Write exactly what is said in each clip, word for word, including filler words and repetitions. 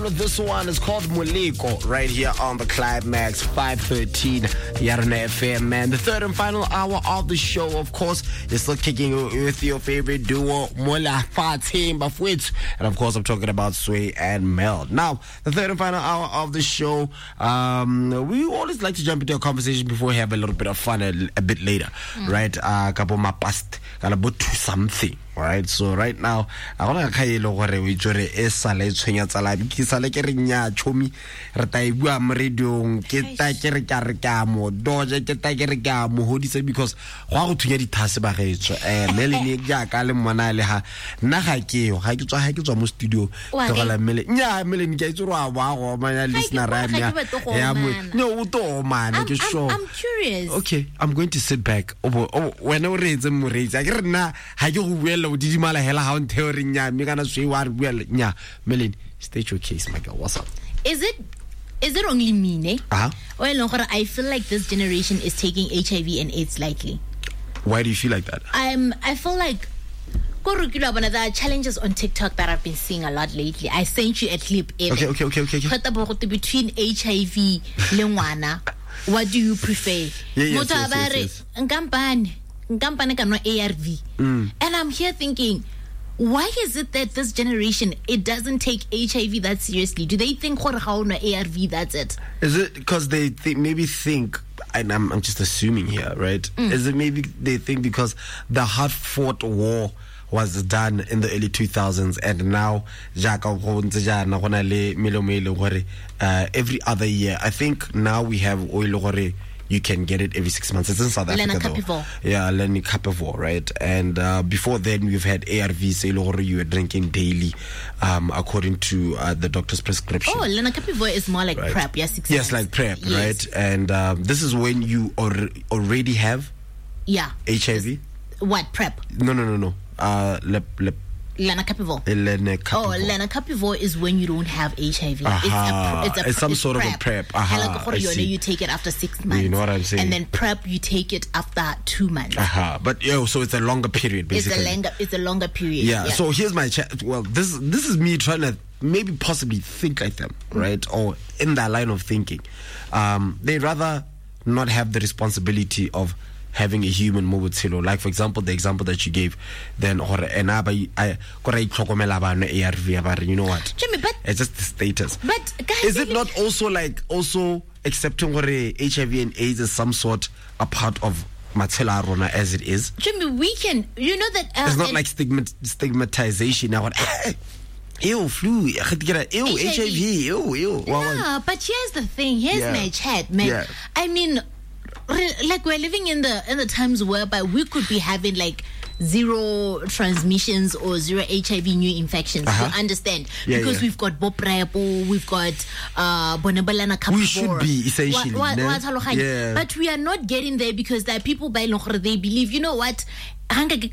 This one is called Muliko, right here on the Climax five thirteen Yarana F M, man. The third and final hour of the show, of course, is still kicking with your favorite duo, Mola Fatim Bafwitz. And of course, I'm talking about Sway and Mel. Now, the third and final hour of the show, um, we always like to jump into a conversation before we have a little bit of fun a, a bit later, mm. right? Uh, Kapo mapast, kalabo to something. Right, so right now, I want to say that we jore esa le tshwenya tsala bikisa le ke re nya chomi re ta e bua mo radio ke ta ke re ka re ka mo doje ke ta ke re ka mo hodise because go go thunya dithase ba getso eh le le ne ja ka le mona le ha nna ga ke yo ga ke tswa ga ke tswa mo studio ke gola mele nya mele ni ke itse ro a wa go manya listener ra ya ya mo no o to man ke sure I'm curious. Okay, I'm going to sit back oh when o re etse mo re ja ke re nna ha ke go buela did you mala hela how theory nya me gonna say war well nya Melanie state your case my girl. What's up? Is it is it only me ne? Uh-huh. Well, I feel like this generation is taking H I V and AIDS lightly. Why do you feel like that? I'm I feel like there are challenges on TikTok that I've been seeing a lot lately. I sent you a clip. Okay, okay, okay, okay, okay. Between H I V and what do you prefer? Yeah, yes, yes, yes, yes. A R V. Mm. And I'm here thinking, why is it that this generation, it doesn't take H I V that seriously? Do they think A R V, that's it? Is it because they th- maybe think, and I'm, I'm just assuming here, right? Mm. Is it maybe they think because the hard-fought war was done in the early two thousands and now uh, every other year, I think now we have oil you can get it every six months. It's in South Africa, though. Yeah, lenacapavir, right? And uh, before then, we've had A R Vs. You were drinking daily, um, according to uh, the doctor's prescription. Oh, lenacapavir is more like right. PrEP, yeah, six yes, months. like PrEP, yes. right? And um, this is when you or- already have yeah H I V. What PrEP? No, no, no, no. Uh, lep, lep. Lenacapavir. Lenacapavir. Oh, lenacapavir is when you don't have H I V. Uh-huh. It's, a, it's, a, it's some it's sort PrEP. of a PrEP. Uh-huh. Like you, you take it after six months. You know what I'm saying? And then PrEP, you take it after two months. Uh-huh. But yo, so it's a longer period, basically. It's a longer, it's a longer period. Yeah. yeah. So here's my chat. Well, this this is me trying to maybe possibly think like them, right? Mm. Or in that line of thinking, um, they rather not have the responsibility of having a human mobile, like for example the example that you gave, then or enaba I A R V, you know what? Jimmy, but it's just the status. But guys, is it not also like also accepting or H I V and AIDS is some sort a part of Matela Rona as it is? Jimmy, we can you know that uh, it's not like stigmat- stigmatization now. Ew, flu, ew, H I V, ew, ew. Yeah, but here's the thing. Here's yeah. my chat, man. Yeah. I mean, like we're living in the in the times whereby we could be having like zero transmissions or zero H I V new infections. Uh-huh. You understand? Yeah, because yeah. we've got Boprepo, we've got uh Bonabalana Kapor. We should be essentially. Wa, wa, wa, yeah. But we are not getting there because there are people by Longre they believe, you know what? Yeah. So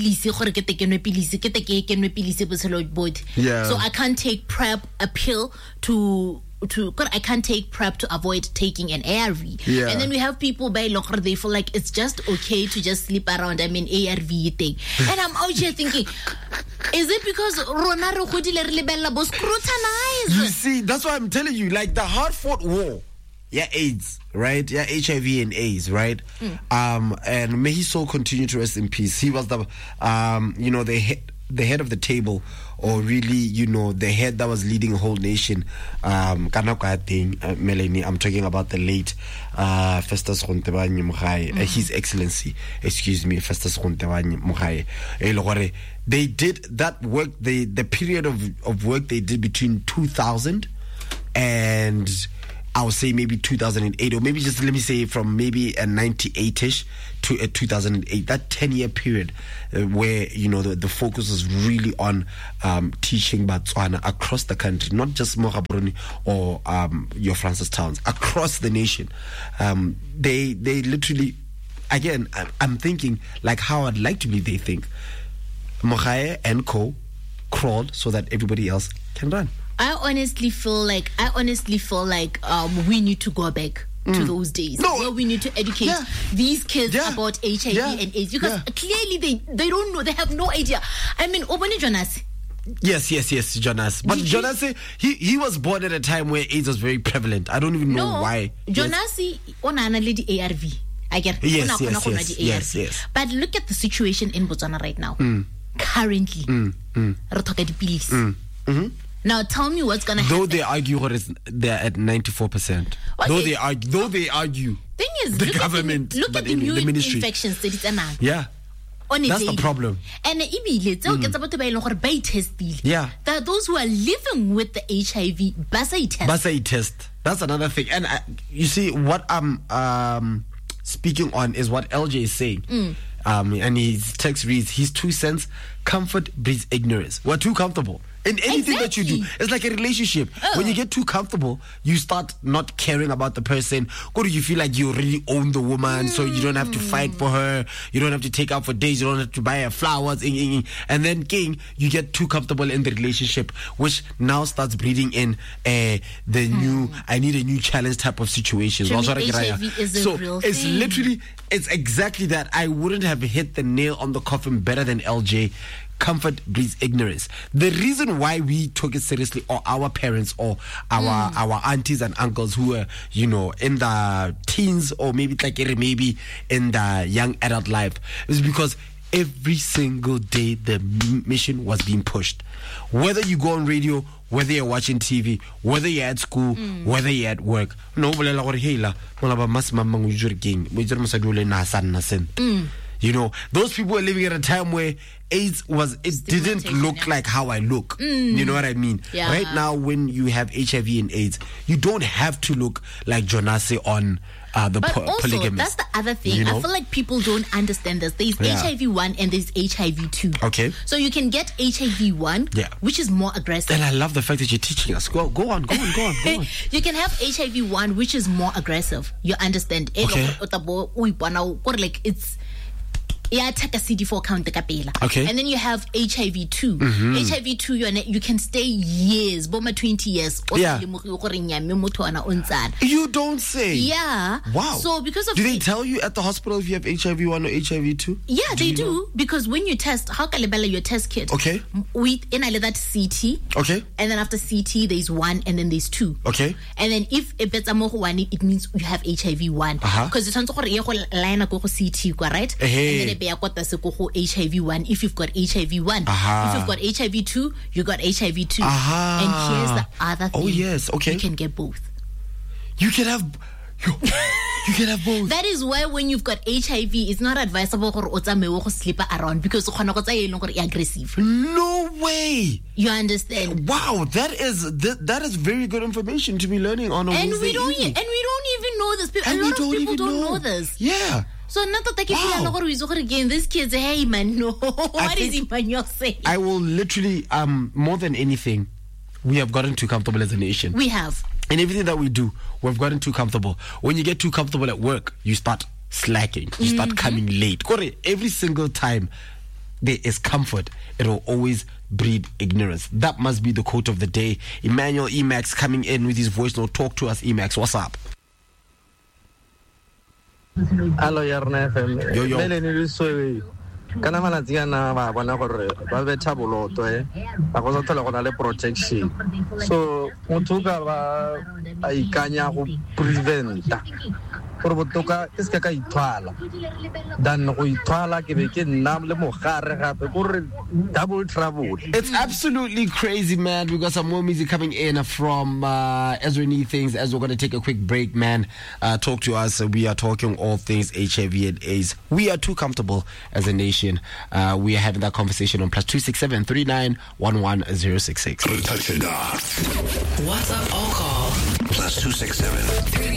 I can't take PrEP, a pill to to I can't take PrEP to avoid taking an A R V. Yeah. And then we have people by Lokre, they feel like it's just okay to just sleep around. I mean A R V thing. And I'm out here thinking, is it because Ronaro Hodile scrutinize? You see, that's why I'm telling you, like the hard fought war. Yeah, AIDS, right? Yeah, H I V and AIDS, right? Mm. Um, and may his soul continue to rest in peace. He was the, um, you know, the head, the head of the table, or really, you know, the head that was leading a whole nation. Um, thing, uh, Melanie, I'm talking about the late uh, Festus Gontebanye Mogae, uh, His Excellency, excuse me, Festus Gontebanye Mogae. They did that work. They the period of of work they did between two thousand and I would say maybe two thousand eight, or maybe just let me say from maybe a ninety-eight-ish to a two thousand eight, that ten-year period uh, where, you know, the, the focus was really on um, teaching Botswana across the country, not just Mogaborone or um, your Francis Towns, across the nation. Um, they they literally, again, I'm, I'm thinking like how I'd like to believe they think. Mogae and co crawled so that everybody else can run. I honestly feel like I honestly feel like um, we need to go back mm. to those days. No, where we need to educate yeah. these kids yeah. about H I V yeah. and AIDS because yeah. clearly they, they don't know, they have no idea. I mean, Obani Jonas, Yes, yes, yes, Jonas. But Jonas, he he was born at a time where AIDS was very prevalent. I don't even know no, why. Jonas, yes. on an A R V. I get yes, yes, yes, yes, yes. But look at the situation in Botswana right now. Mm. Currently, mm, mm. mm. mm-hmm. Now tell me what's gonna though happen. Though they argue they're at ninety-four percent. Okay. Though they argue, though they argue. Thing is, the look government, at the, look at the new the ministry. infections that it's anang. Yeah. On That's daily. the problem. And ibile tseo ke tsa batho ba ileng gore ba itestile. Yeah. That those who are living with the H I V ba sa itest. Ba sa itest. That's another thing. And I, you see what I'm um speaking on is what L J is saying. Mm. Um, and his text reads, his two cents, comfort breeds ignorance. We're too comfortable. In anything exactly. that you do, it's like a relationship. Oh. When you get too comfortable, you start not caring about the person. Or you feel like you really own the woman, mm. so you don't have to fight for her. You don't have to take out for days. You don't have to buy her flowers. And then, king, you get too comfortable in the relationship, which now starts breeding in uh, the mm. new, I need a new challenge type of situation. H I V is a so real it's thing. literally, it's exactly that. I wouldn't have hit the nail on the coffin better than L J. Comfort breeds ignorance. The reason why we took it seriously, or our parents, or our mm. our aunties and uncles who were, you know, in the teens, or maybe like maybe in the young adult life, is because every single day the mission was being pushed. Whether you go on radio, whether you're watching T V, whether you're at school, mm. whether you're at work, no, mm. you know, those people were living at a time where AIDS was, it didn't look like how I look. Mm. You know what I mean? Yeah. Right now, when you have H I V and AIDS, you don't have to look like Jonase on uh, the but po- also, polygamist. That's the other thing. You know? I feel like people don't understand this. There's Yeah. H I V one and there's H I V two. Okay. So you can get H I V one, Yeah. which is more aggressive. And I love the fact that you're teaching us. Go, go on, go on, go on, go on. You can have H I V one, which is more aggressive. You understand? Okay. Like it's yeah, take a C D four count the Okay. And then you have H I V two. Mm-hmm. H I V two, you you can stay years, boma twenty years. Yeah. You don't say. Yeah. Wow. So because of do they tell you at the hospital if you have H I V one or H I V two? Yeah, do they do know? Because when you test, how can you your test kit? Okay. We in I that C T. Okay. And then after C T, there's one, and then there's two. Okay. And then if a better more one, it means you have H I V one. Because it's on line go C T, right? Hey. And then H I V one. If you've got H I V one, uh-huh. if you've got H I V two, you got H I V two. Uh-huh. And here's the other thing. Oh yes, okay. You can get both. You can have. You, you can have both. That is why when you've got H I V, it's not advisable for sleep around because it's aggressive. No way. You understand? Wow, that is that, that is very good information to be learning on a and Wednesday we don't evening. and we don't even know this. People, and a we lot don't of people even don't know. know this. Yeah. So not that Wow. again, these kids, hey man, no, what is Emmanuel saying? I will literally, um, more than anything, we have gotten too comfortable as a nation. We have. In everything that we do, we've gotten too comfortable. When you get too comfortable at work, you start slacking. You start mm-hmm. coming late. Every single time there is comfort, it will always breed ignorance. That must be the quote of the day. Emmanuel Emax coming in with his voice note. Talk to us, Emax. What's up? Hello, Yarna F M. Yo, yo. Kana malatsi ana ba bona gore ba betha boloto eh ba go tsola gona le protection so motho ka ba a ikanya go preventa gore botoka ke se ka ithwala dan go ithwala ke be ke nna le mogare gape gore double trouble. It's absolutely crazy, man. We got some more music coming in from uh, Ezra Need Things as we're going to take a quick break, man. Uh, talk to us. We are talking all things H I V and AIDS. We are too comfortable as a nation. Uh, we are having that conversation on plus two six seven three nine one one zero six six. WhatsApp or call plus two six seven three nine.